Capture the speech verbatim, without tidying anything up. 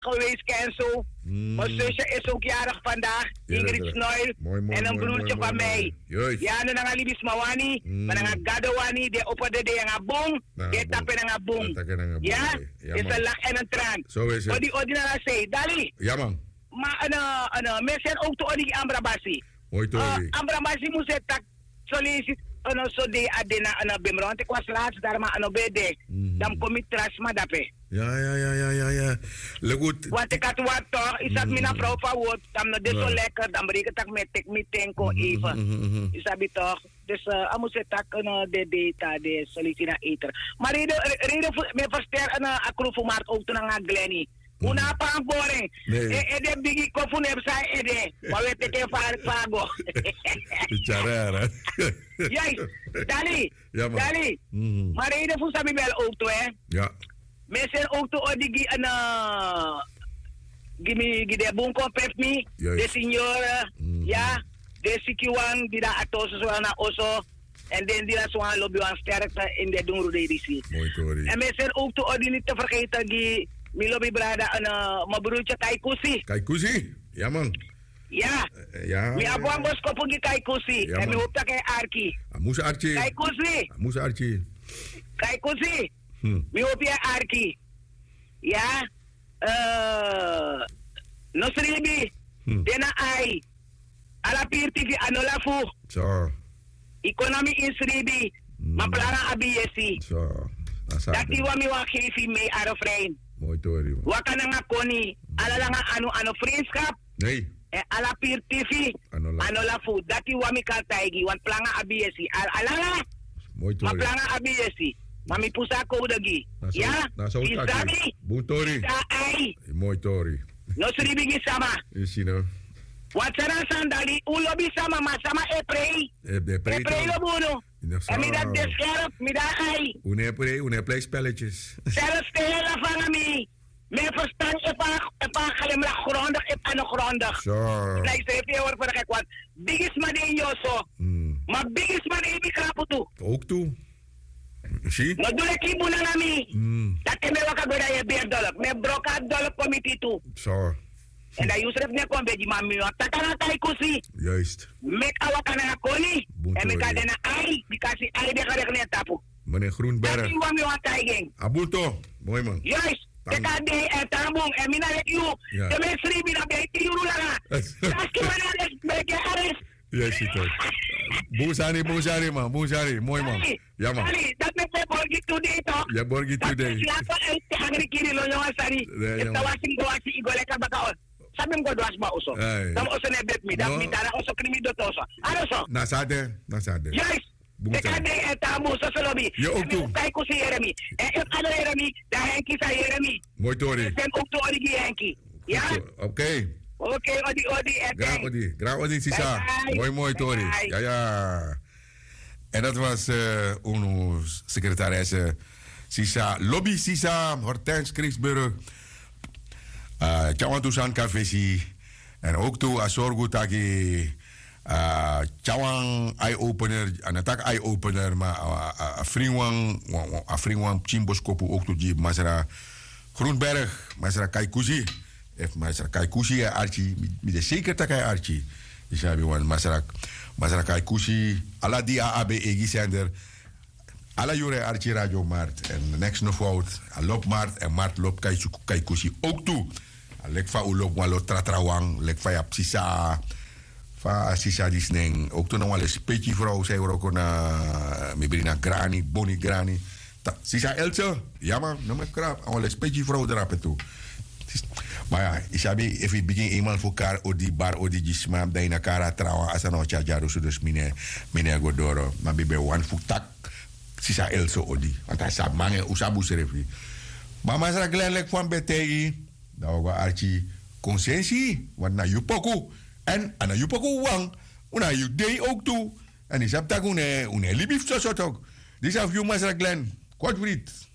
geweest en zo. Mm. Mijn zusje is ook jarig vandaag. Ja, Ingrid Snoil. Mooi, mooi, en een mooi, broertje mooi, van mooi, mij. Mooi. Ja, nu gaan Libis Mawani. Maar dan gaan Gadawani. De opende de gaan boom. De tappen gaan boom. Ja, is een lach en een traan. Zo is het. Odi odi na zei. Dali. Ja man. Maar een mensen ook te odi Ambrabasi. Mooi Tori. Ambrabasi moest het tak sollicit. Ano so de adena ano bimro. Want ik was laatst daar maar ano bede. Dan kom ik trasma dape. Ja, ja, ja, ja, ja, ja. Legut. Want ik had wat toch, is dat mijn vrouw van woord, dan nog dit zo lekker, dan breng ik het met ik met tenko even. Is dat toch? Dus ik moet het ook de data, de sollicina eter. Maar reden, reden voor, me versterken een akrofomaat ook toen aan Glenny. Una pa ang boring. Ede bigi ko fun ebsa ede. Wawe teke far pago. Bicara. Yes. Dali. Dali. Maar reden voor sabi bel auto hè. Ja. Mensen auto odigi ana gimi gide bunko pepmi. De signora. Ja. De sikiwang dida atoso so na oso. En dan die zo aan lobby aan sterkte in de doen rudisi. Mooi Tori. En mensen auto odi niet te vergeten die Milo Bibrada en mijn broertje Kaikusi. Kaikusi? Ja man. Ja. Uh, ja. Mi abu ambos kopugi Kaikusi. Ja, en mi hoop dat hij Arki. Amus Archie. Kaikusi. Amus Archie. Kaikusi. Hmm. Mi hoop je Arki. Ja. Uh, Nosribi. Hmm. Dena ai. Ala pirti anola fu. Zo. Economy is ribi. Hmm. Ma plana abiyesi. Zo. Dati wa mi wa gefi me arofrein. Mooi Tori. Waka na nga koni, alala nga ano-ano friendskap. Nee. Eh, ala P R T V. Ano la. Ano la food. Dati wami kaltaigi, wan planga abiyesi. Al alala. Mooi Tori. Ma planga abiyesi. Mami pusa ko udagi. Ya? Isabi. Boon Tori. Sa ay. Mooi Tori. No suribigi sama. Is you know. Watsara sandali, ulobi sama ma sama eprei. Eprei. Eprei lo buno. En mi dat deskerp, mi da ay. Une play, une play spelletjes. Zelfs stelen van mi. Mijn verstand is een glimlach grondig, is aan grondig. Zo. Luister even hoor voor de gek, want biggest man in Josso. Maar biggest man in die krapo toe. Ook toe. Zie? Maar doe ik ibu na nami. Dat is me waka goda je beer dolop. Me broka dolop committee toe. Zo. En dat Yusuf ne kon beji mami want takana kai kusi. Juist. Mek awaka na koni. En me ka dena ai, because ai de garek ne tapu. Meneer Groenberg. Dat is wat me want taigeng. Abuto. Mooi man. Juist. Teka de e tambong e mina lek you. De me sribi na be ti yuru langa. Aski mana lek beke ares. Yes, het is. Boezari, boezari man, boezari. Mooi man. Ja man. Ali, dat met me borgi today toch? Ja, borgi today. Dat is laat uit te hangri kiri lo jongen sari. Het tawasing doasi igole ka bakaon. Sabi mo doas ba uso. Dam uso ne bet mi, dam mi tara uso krimi do toso. Ano so? Nasade, nasade. Yes. Teka de e tamu so so lobi. Je ook toe. Kijk hoe ze Jeremy. En ik ano Jeremy, da Henki sa Jeremy. Mooi Tori. Ik ben ook to origi Henki. Ja? Oké. Oké, odi odi. Graag odi, graag odi Sisa. Mooi mooi Tori. Ja ja. En dat was uh, onze secretaresse Sisa, Lobby Sisa, Hortense Kriksburg. Uh, Chawan Tusan Kafesi. En ook toe Asorgu Taki. Uh, Chawan eye-opener, anatak eye-opener, maar a fringwang, a fringwang chimboskopu ook toe die Masra Groenberg, Masra Kaikuzi. If Masra Kaikuzi en Archie, mi de zeker dat hij Archie. Dus ja, we Masra Masra Kaikuzi, alla die A A B Egi zender, alla jure Archie Radio Mart en next no fout, a lop Mart en Mart lop Kaikuzi ook toe. Lek fa u lop walo tratrawang, lek fa ya psisa. Fa sisa di sneng ook toen nog wel een specie vrouw zei we ook na me bring na grani boni grani ta sisa elce ja man no me krap al een specie vrouw erop toe maar ja isabi if it begin eenmaal voor elkaar o die bar o die gisma dai na kara trawa asa no cha jaru dus mine mine godoro maar bibe one futak sisa elce o die want hij sa mange usabu serefi maar maar sa glenlek van betegi daar go archi conscientie want na yupoku en ana yupoku wang una yu dei ook toe en is heb tak une une libif so so tok dis af you masra glen kwat writ